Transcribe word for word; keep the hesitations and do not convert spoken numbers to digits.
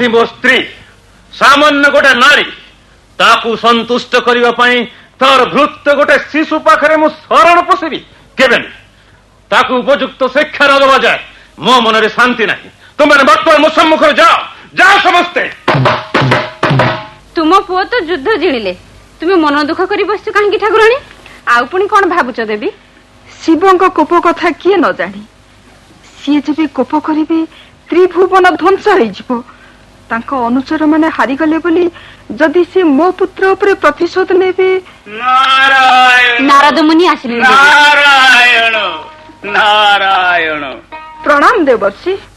द्रौपदी मो स्त्री सामान्य गोटे नारी ताकू संतुष्ट करने तार भृत गोटे शिशु पाखे मु शरण पशिबी केबे ताकू उपयुक्त शिक्षा न दवा जाए मो मन शांति नहीं। तुमने बर्तमान मो सम्मुख जाओ जाओ समस्ते। तुम पुओ तो युद्ध जिणिले तुम मन दुख कर बस कहीं ठाकुराणी आउ पुणी कौन भावुच देवी? शिवों कोप कथा किए न जानी सी जब कोप करेंगे त्रिभुवन ध्वंस हो अनुचर माने हारीगले बोली जदि से मो पुत्र उपरे प्रतिशोध नेबे। नारायण नारद मुनि आसिले। नारायण नारायण प्रणाम देवर्षि।